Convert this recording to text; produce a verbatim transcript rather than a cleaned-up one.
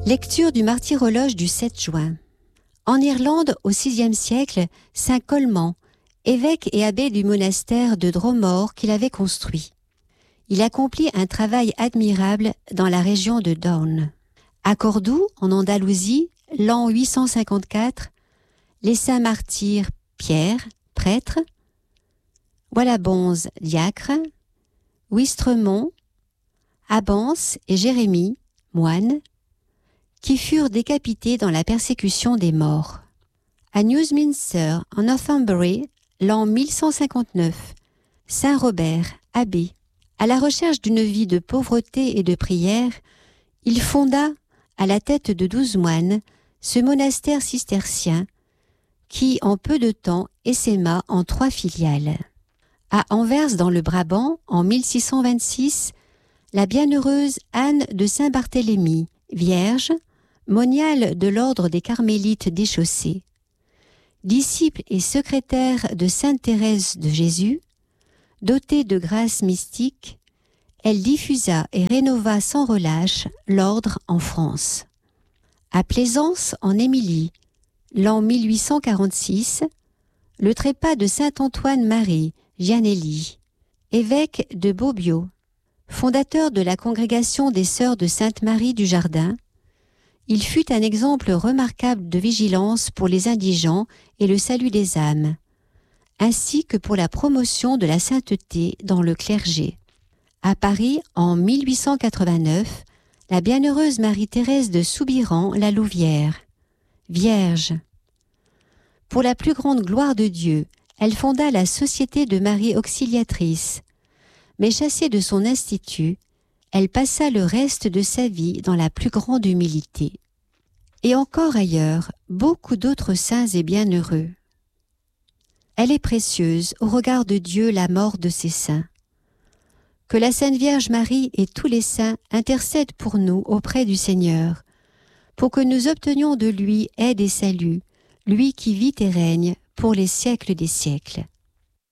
Lecture du martyrologe du sept juin. En Irlande, au sixième siècle, saint Colman, évêque et abbé du monastère de Dromore qu'il avait construit. Il accomplit un travail admirable dans la région de Down. À Cordoue, en Andalousie, l'an huit cent cinquante-quatre, les saints martyrs Pierre, prêtre, Wallabonze, diacre, Ouistremont, Abance et Jérémie, moines, qui furent décapités dans la persécution des morts. À Newsminster, en Northumbrie, l'an mille cent cinquante-neuf, saint Robert, abbé, à la recherche d'une vie de pauvreté et de prière, il fonda, à la tête de douze moines, ce monastère cistercien qui, en peu de temps, essaima en trois filiales. À Anvers, dans le Brabant, en mille six cent vingt-six, la bienheureuse Anne de Saint-Barthélemy, vierge, moniale de l'ordre des Carmélites déchaussés, disciple et secrétaire de sainte Thérèse de Jésus, dotée de grâces mystiques, elle diffusa et rénova sans relâche l'ordre en France. À Plaisance, en Émilie, l'an mille huit cent quarante-six, le trépas de saint Antoine-Marie Gianelli, évêque de Bobbio, fondateur de la congrégation des Sœurs de Sainte-Marie du Jardin, il fut un exemple remarquable de vigilance pour les indigents et le salut des âmes, ainsi que pour la promotion de la sainteté dans le clergé. À Paris, en mille huit cent quatre-vingt-neuf, la bienheureuse Marie-Thérèse de Soubirans la Louvière, vierge. Pour la plus grande gloire de Dieu, elle fonda la Société de Marie Auxiliatrice, mais chassée de son institut, elle passa le reste de sa vie dans la plus grande humilité. Et encore ailleurs, beaucoup d'autres saints et bienheureux. Elle est précieuse au regard de Dieu la mort de ses saints. Que la Sainte Vierge Marie et tous les saints intercèdent pour nous auprès du Seigneur, pour que nous obtenions de lui aide et salut, lui qui vit et règne pour les siècles des siècles.